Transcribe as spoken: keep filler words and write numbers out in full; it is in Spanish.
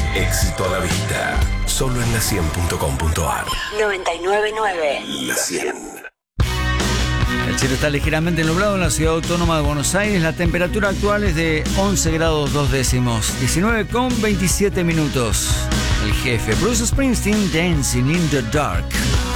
Éxito a la vista. Solo en la cien punto com punto a r. noventa y nueve punto nueve. La cien. El cielo está ligeramente nublado en la ciudad autónoma de Buenos Aires. La temperatura actual es de once grados dos décimos, diecinueve con veintisiete minutos. El jefe, Bruce Springsteen, Dancing in the Dark.